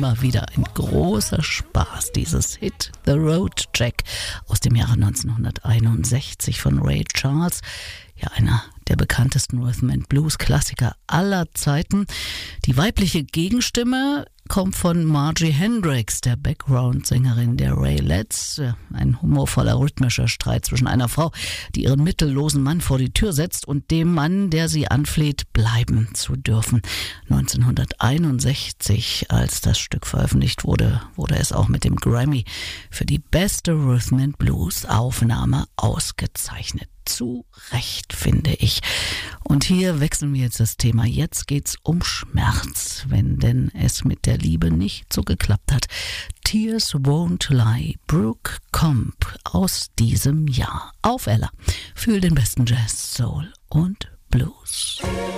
immer wieder ein großer Spaß. Dieses Hit The Road Jack aus dem Jahre 1961 von Ray Charles. Ja, einer der bekanntesten Rhythm and Blues Klassiker aller Zeiten. Die weibliche Gegenstimme kommt von Margie Hendricks, der Background-Sängerin der Raelettes. Ein humorvoller rhythmischer Streit zwischen einer Frau, die ihren mittellosen Mann vor die Tür setzt, und dem Mann, der sie anfleht, bleiben zu dürfen. 1961, als das Stück veröffentlicht wurde, wurde es auch mit dem Grammy für die beste Rhythm and Blues Aufnahme ausgezeichnet. Zu Recht, finde ich. Und hier wechseln wir jetzt das Thema. Jetzt geht's um Schmerz, wenn denn es mit der Liebe nicht so geklappt hat. Tears Won't Lie, Brooke Comp aus diesem Jahr. Auf Ella. Fühl den besten Jazz, Soul und Blues.